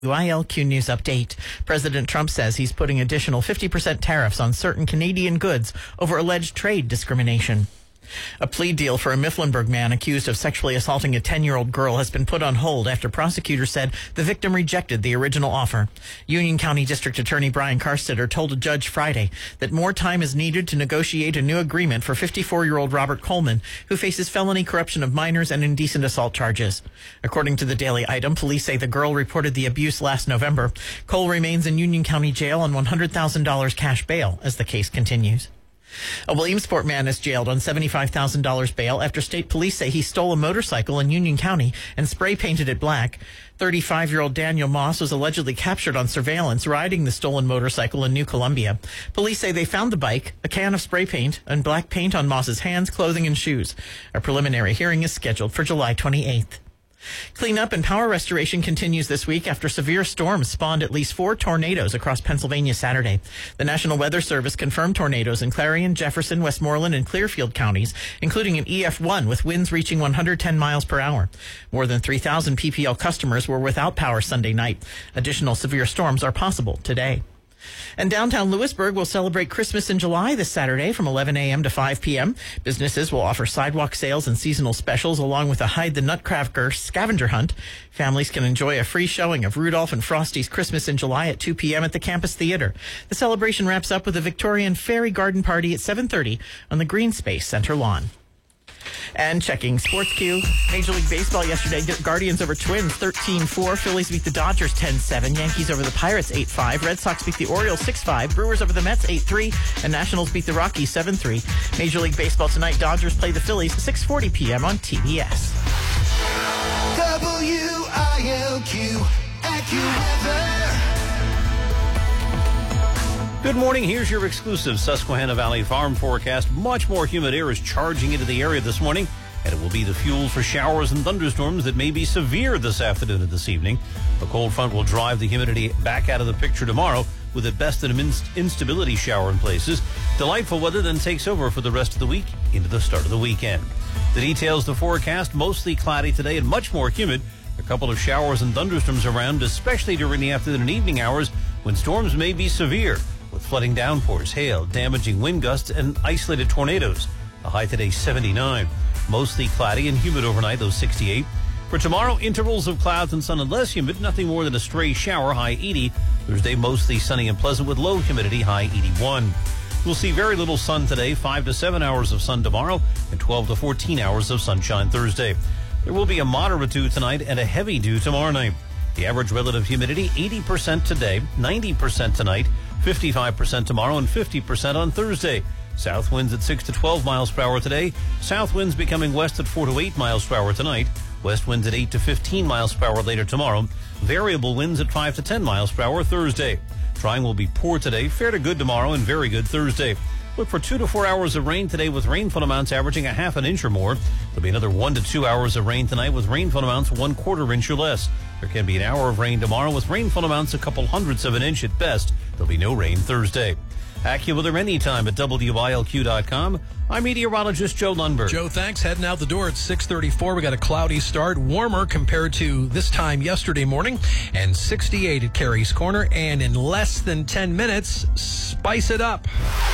ILQ News Update. President Trump says he's putting additional 50% tariffs on certain Canadian goods over alleged trade discrimination. A plea deal for a Mifflinburg man accused of sexually assaulting a 10-year-old girl has been put on hold after prosecutors said the victim rejected the original offer. Union County District Attorney Brian Carstetter told a judge Friday that more time is needed to negotiate a new agreement for 54-year-old Robert Coleman, who faces felony corruption of minors and indecent assault charges. According to the Daily Item, police say the girl reported the abuse last November. Cole remains in Union County Jail on $100,000 cash bail as the case continues. A Williamsport man is jailed on $75,000 bail after state police say he stole a motorcycle in Union County and spray painted it black. 35-year-old Daniel Moss was allegedly captured on surveillance riding the stolen motorcycle in New Columbia. Police say they found the bike, a can of spray paint, and black paint on Moss's hands, clothing, and shoes. A preliminary hearing is scheduled for July 28th. Cleanup and power restoration continues this week after severe storms spawned at least 4 tornadoes across Pennsylvania Saturday. The National Weather Service confirmed tornadoes in Clarion, Jefferson, Westmoreland, and Clearfield counties, including an EF1 with winds reaching 110 miles per hour. More than 3,000 PPL customers were without power Sunday night. Additional severe storms are possible today. And downtown Lewisburg will celebrate Christmas in July this Saturday from 11 a.m. to 5 p.m. Businesses will offer sidewalk sales and seasonal specials along with a Hide the Nutcracker scavenger hunt. Families can enjoy a free showing of Rudolph and Frosty's Christmas in July at 2 p.m. at the Campus Theater. The celebration wraps up with a Victorian fairy garden party at 7:30 on the Green Space Center lawn. And checking Sports Q, Major League Baseball yesterday, Guardians over Twins 13-4, Phillies beat the Dodgers 10-7, Yankees over the Pirates 8-5, Red Sox beat the Orioles 6-5, Brewers over the Mets 8-3, and Nationals beat the Rockies 7-3. Major League Baseball tonight, Dodgers play the Phillies 6:40 p.m. on TBS. WILQ AccuWeather. Good morning. Here's your exclusive Susquehanna Valley Farm forecast. Much more humid air is charging into the area this morning, and it will be the fuel for showers and thunderstorms that may be severe this afternoon and this evening. A cold front will drive the humidity back out of the picture tomorrow, with at best an instability shower in places. Delightful weather then takes over for the rest of the week into the start of the weekend. The details, the forecast, mostly cloudy today and much more humid. A couple of showers and thunderstorms around, especially during the afternoon and evening hours when storms may be severe, with flooding downpours, hail, damaging wind gusts, and isolated tornadoes. The high today 79. Mostly cloudy and humid overnight, though 68. For tomorrow, intervals of clouds and sun and less humid, nothing more than a stray shower, high 80. Thursday, mostly sunny and pleasant with low humidity, high 81. We'll see very little sun today, 5 to 7 hours of sun tomorrow, and 12 to 14 hours of sunshine Thursday. There will be a moderate dew tonight and a heavy dew tomorrow night. The average relative humidity, 80% today, 90% tonight, 55% tomorrow, and 50% on Thursday. South winds at 6 to 12 miles per hour today. South winds becoming west at 4 to 8 miles per hour tonight. West winds at 8 to 15 miles per hour later tomorrow. Variable winds at 5 to 10 miles per hour Thursday. Trying will be poor today, fair to good tomorrow, and very good Thursday. Look for 2 to 4 hours of rain today with rainfall amounts averaging a half an inch or more. There'll be another 1 to 2 hours of rain tonight with rainfall amounts 1/4 inch or less. There can be an hour of rain tomorrow with rainfall amounts a couple hundredths of an inch at best. There'll be no rain Thursday. AccuWeather anytime at WILQ.com. I'm meteorologist Joe Lundberg. Joe, thanks. Heading out the door at 6:34. We got a cloudy start, warmer compared to this time yesterday morning, and 68 at Carey's Corner. And in less than 10 minutes, spice it up.